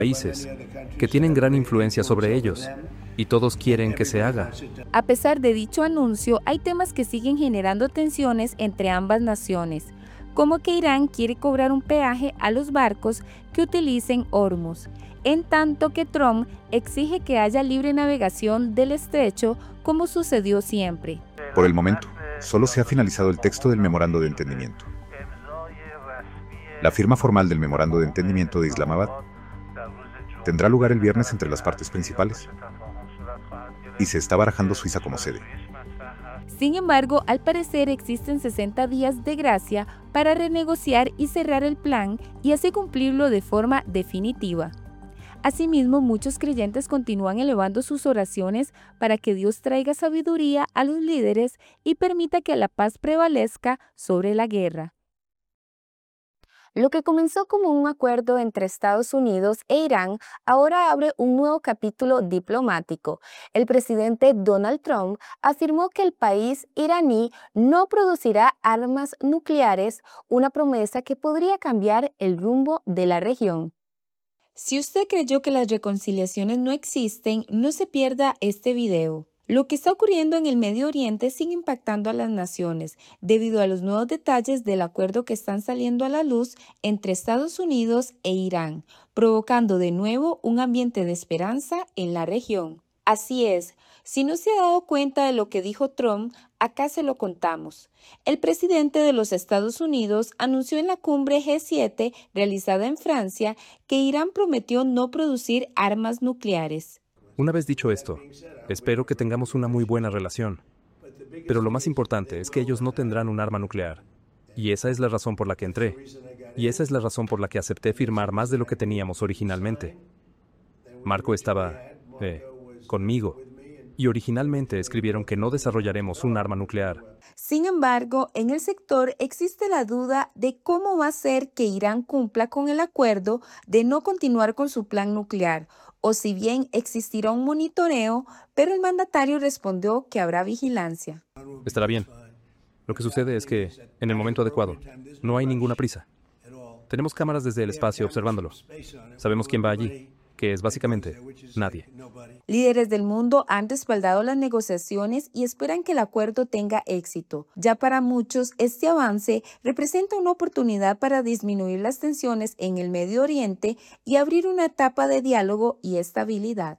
países, que tienen gran influencia sobre ellos, y todos quieren que se haga. A pesar de dicho anuncio, hay temas que siguen generando tensiones entre ambas naciones, como que Irán quiere cobrar un peaje a los barcos que utilicen Hormuz, en tanto que Trump exige que haya libre navegación del estrecho como sucedió siempre. Por el momento, solo se ha finalizado el texto del memorando de entendimiento. La firma formal del memorando de entendimiento de Islamabad tendrá lugar el viernes entre las partes principales y se está barajando Suiza como sede. Sin embargo, al parecer existen 60 días de gracia para renegociar y cerrar el plan y así cumplirlo de forma definitiva. Asimismo, muchos creyentes continúan elevando sus oraciones para que Dios traiga sabiduría a los líderes y permita que la paz prevalezca sobre la guerra. Lo que comenzó como un acuerdo entre Estados Unidos e Irán ahora abre un nuevo capítulo diplomático. El presidente Donald Trump afirmó que el país iraní no producirá armas nucleares, una promesa que podría cambiar el rumbo de la región. Si usted creyó que las reconciliaciones no existen, no se pierda este video. Lo que está ocurriendo en el Medio Oriente sigue impactando a las naciones debido a los nuevos detalles del acuerdo que están saliendo a la luz entre Estados Unidos e Irán, provocando de nuevo un ambiente de esperanza en la región. Así es, si no se ha dado cuenta de lo que dijo Trump, acá se lo contamos. El presidente de los Estados Unidos anunció en la cumbre G7 realizada en Francia que Irán prometió no producir armas nucleares. Una vez dicho esto, espero que tengamos una muy buena relación. Pero lo más importante es que ellos no tendrán un arma nuclear. Y esa es la razón por la que entré. Y esa es la razón por la que acepté firmar más de lo que teníamos originalmente. Marco estaba conmigo. Y originalmente escribieron que no desarrollaremos un arma nuclear. Sin embargo, en el sector existe la duda de cómo va a ser que Irán cumpla con el acuerdo de no continuar con su plan nuclear, o si bien existirá un monitoreo, pero el mandatario respondió que habrá vigilancia. Estará bien. Lo que sucede es que, en el momento adecuado, no hay ninguna prisa. Tenemos cámaras desde el espacio observándolo. Sabemos quién va allí, que es básicamente nadie. Líderes del mundo han respaldado las negociaciones y esperan que el acuerdo tenga éxito. Ya para muchos, este avance representa una oportunidad para disminuir las tensiones en el Medio Oriente y abrir una etapa de diálogo y estabilidad.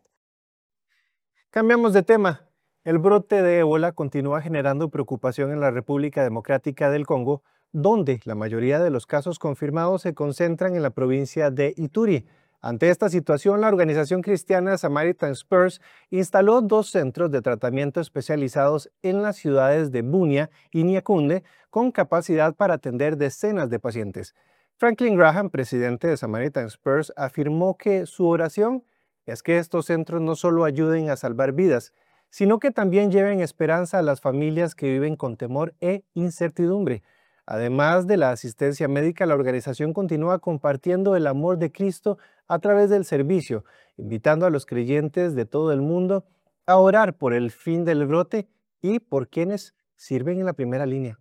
Cambiamos de tema. El brote de ébola continúa generando preocupación en la República Democrática del Congo, donde la mayoría de los casos confirmados se concentran en la provincia de Ituri. Ante esta situación, la organización cristiana Samaritan Spurs instaló 2 centros de tratamiento especializados en las ciudades de Bunia y Niakunde, con capacidad para atender decenas de pacientes. Franklin Graham, presidente de Samaritan Spurs, afirmó que su oración es que estos centros no solo ayuden a salvar vidas, sino que también lleven esperanza a las familias que viven con temor e incertidumbre. Además de la asistencia médica, la organización continúa compartiendo el amor de Cristo a través del servicio, invitando a los creyentes de todo el mundo a orar por el fin del brote y por quienes sirven en la primera línea.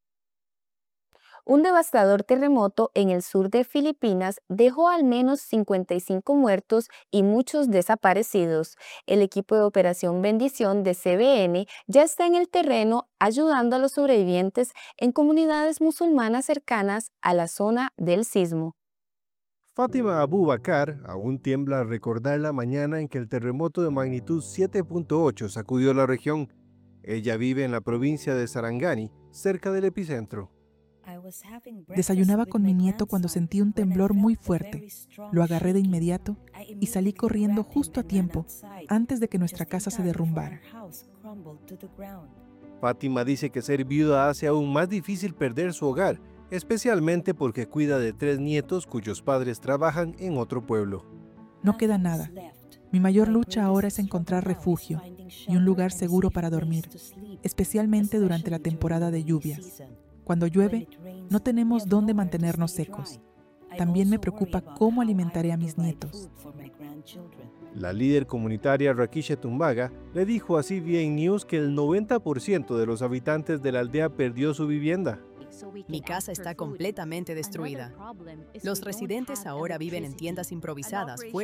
Un devastador terremoto en el sur de Filipinas dejó al menos 55 muertos y muchos desaparecidos. El equipo de Operación Bendición de CBN ya está en el terreno ayudando a los sobrevivientes en comunidades musulmanas cercanas a la zona del sismo. Fátima Abubakar aún tiembla al recordar la mañana en que el terremoto de magnitud 7.8 sacudió la región. Ella vive en la provincia de Sarangani, cerca del epicentro. Desayunaba con mi nieto cuando sentí un temblor muy fuerte. Lo agarré de inmediato y salí corriendo justo a tiempo, antes de que nuestra casa se derrumbara. Fátima dice que ser viuda hace aún más difícil perder su hogar, especialmente porque cuida de 3 nietos cuyos padres trabajan en otro pueblo. No queda nada. Mi mayor lucha ahora es encontrar refugio y un lugar seguro para dormir, especialmente durante la temporada de lluvias. Cuando llueve, no tenemos dónde mantenernos secos. También me preocupa cómo alimentaré a mis nietos. La líder comunitaria Rakisha Tumbaga le dijo a CBN News que el 90% de los habitantes de la aldea perdió su vivienda. Mi casa está completamente destruida. Los residentes ahora viven en tiendas improvisadas fuera